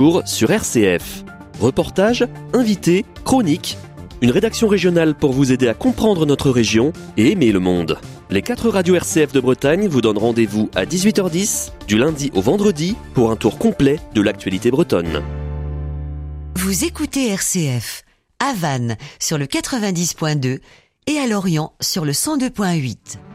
Sur RCF. Reportages, invités, chroniques. Une rédaction régionale pour vous aider à comprendre notre région et aimer le monde. Les 4 radios RCF de Bretagne vous donnent rendez-vous à 18h10, du lundi au vendredi, pour un tour complet de l'actualité bretonne. Vous écoutez RCF, à Vannes sur le 90.2 et à Lorient sur le 102.8.